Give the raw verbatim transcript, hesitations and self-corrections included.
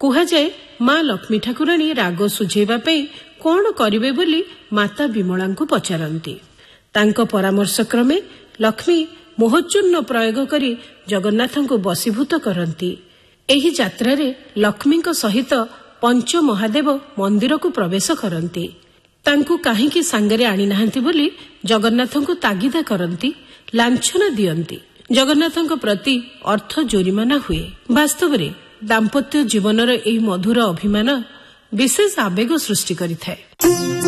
କୁହାଯାଏ ମା ଲକ୍ଷ୍ମୀ ଠାକୁରାଣୀ ରାଗ ସୁଝେଇବା ପାଇଁ କଣ କରିବେ ବୋଲି ମାତା ବିମଳାଙ୍କୁ ପଚାରନ୍ତି। ତାଙ୍କ ପରାମର୍ଶ କ୍ରମେ ଲକ୍ଷ୍ମୀ ମୋହଚୂର୍ଣ୍ଣ ପ୍ରୟୋଗ କରି ଜଗନ୍ନାଥଙ୍କୁ ବଶୀଭୂତ କରନ୍ତି। ଏହି ଯାତ୍ରାରେ ଲକ୍ଷ୍ମୀଙ୍କ ସହିତ ପଞ୍ଚ ମହାଦେବ ମନ୍ଦିରକୁ ପ୍ରବେଶ କରନ୍ତି। ତାଙ୍କୁ କାହିଁକି ସାଙ୍ଗରେ ଆଣିନାହାନ୍ତି ବୋଲି ଜଗନ୍ନାଥଙ୍କୁ ତାଗିଦା କରନ୍ତି, ଲାଞ୍ଛନା ଦିଅନ୍ତି। ଜଗନ୍ନାଥଙ୍କ ପ୍ରତି ଅର୍ଥ ଜୋରିମାନା ହୁଏ। ବାସ୍ତବରେ ଦାମ୍ପତ୍ୟ ଜୀବନର ଏହି ମଧୁର ଅଭିମାନ ବିଶେଷ ଆବେଗ ସୃଷ୍ଟି କରିଥାଏ।